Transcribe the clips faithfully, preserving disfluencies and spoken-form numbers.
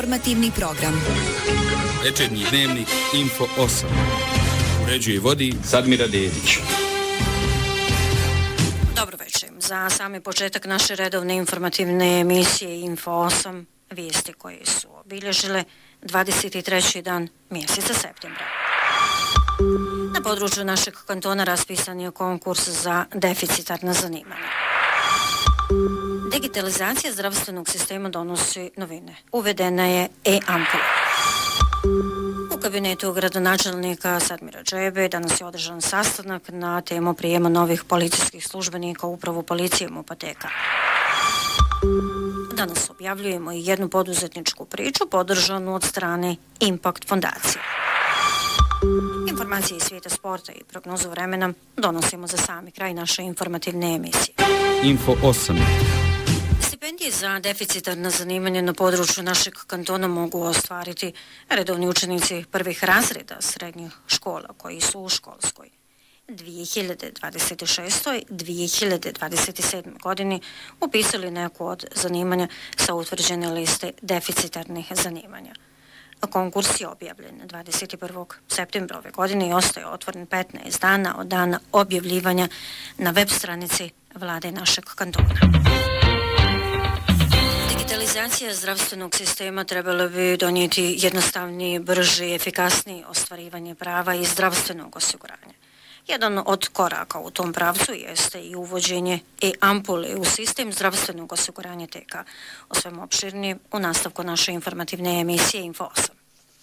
Informativni program. Večernji dnevnik Info osam. Uređuje i vodi Sadmira Dedić. Dobro večer. Za sami početak naše redovne informativne emisije Info osam, vijesti koje su obilježile dvadeset treći dan mjeseca septembra. Na području našeg kantona raspisan je konkurs za deficitarna zanimanja. Digitalizacija zdravstvenog sistema donosi novine. Uvedena je e-ampula. U kabinetu gradonačelnika Sadmira Džebe danas je održan sastanak na temu prijema novih policijskih službenika u upravu policije Mopateka. Danas objavljujemo i jednu poduzetničku priču podržanu od strane Impact fondacije. Informacije iz svijeta sporta i prognozu vremena donosimo za sami kraj naše informativne emisije. Info osam. Stipendije za deficitarna zanimanja na području našeg kantona mogu ostvariti redovni učenici prvih razreda srednjih škola koji su u školskoj dvije hiljade dvadeset šeste. dvije hiljade dvadeset sedme. godini upisali neku od zanimanja sa utvrđene liste deficitarnih zanimanja. Konkurs je objavljen dvadeset prvog septembra ove godine i ostaje otvoren petnaest dana od dana objavljivanja na web stranici vlade našeg kantona. Digitalizacija zdravstvenog sistema trebala bi donijeti jednostavniji, brži i efikasniji ostvarivanje prava i zdravstvenog osiguranja. Jedan od koraka u tom pravcu jeste i uvođenje e-ampule u sistem zdravstvenog osiguranja T K. O svemu opširnije u nastavku naše informativne emisije Info osam.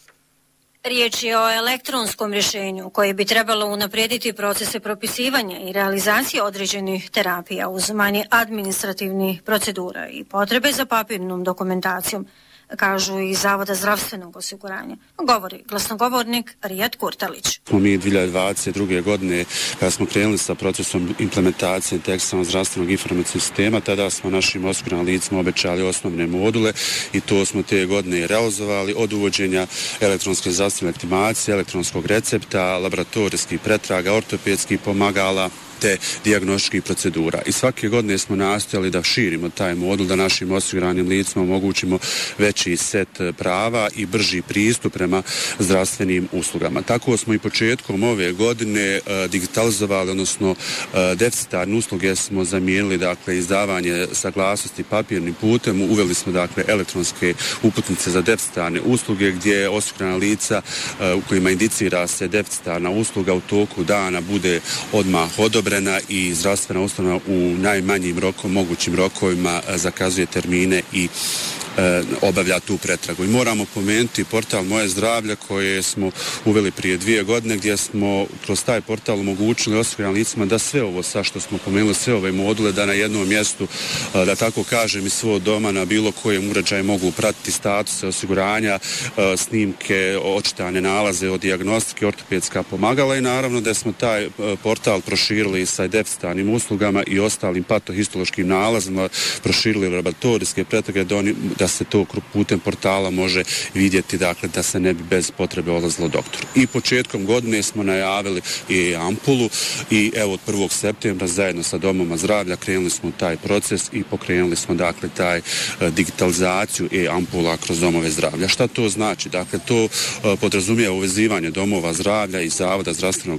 Riječ je o elektronskom rješenju koje bi trebalo unaprijediti procese propisivanja i realizacije određenih terapija uz manje administrativnih procedura i potrebe za papirnom dokumentacijom, kažu i Zavoda zdravstvenog osiguranja. Govori glasnogovornik Rijad Kurtalić. Mi dvije hiljade dvadeset druge. godine, kada smo krenuli sa procesom implementacije integralnog zdravstvenog informacijskog sistema, tada smo našim osiguranim licima obećali osnovne module i to smo te godine realizovali od uvođenja elektronske zdravstvene legitimacije, elektronskog recepta, laboratorijskih pretraga, ortopedskih pomagala, te dijagnostičkih procedura. I svake godine smo nastojali da širimo taj modul, da našim osiguranim licima omogućimo veći set prava i brži pristup prema zdravstvenim uslugama. Tako smo i početkom ove godine e, digitalizovali, odnosno e, deficitarne usluge smo zamijenili, dakle, izdavanje saglasnosti papirnim putem, uveli smo, dakle, elektronske uputnice za deficitarne usluge gdje osigurana lica e, u kojima indicira se deficitarna usluga u toku dana bude odmah odobrena i zdravstvena ustanova u najmanjim rokom, mogućim rokovima zakazuje termine i e, obavlja tu pretragu. I moramo pomenuti portal Moje zdravlje koje smo uveli prije dvije godine, gdje smo kroz taj portal omogućili osiguranim licima da sve ovo sa što smo pomenuli, sve ove module, da na jednom mjestu, e, da tako kažem, iz svog doma na bilo kojem uređaju mogu pratiti statuse osiguranja, e, snimke, očitane nalaze od dijagnostike, ortopedska pomagala i naravno da smo taj e, portal proširili sa deficitarnim uslugama i ostalim patohistološkim nalazima, proširili laboratorijske pretrage da, oni, da se to putem portala može vidjeti, dakle, da se ne bi bez potrebe odlazilo doktoru. I početkom godine smo najavili i ampulu i evo od prvog septembra zajedno sa domoma zdravlja krenuli smo taj proces i pokrenuli smo, dakle, taj digitalizaciju i ampula kroz domove zdravlja. Šta to znači? Dakle, to podrazumijeva uvezivanje domova zdravlja i Zavoda zdravstvenog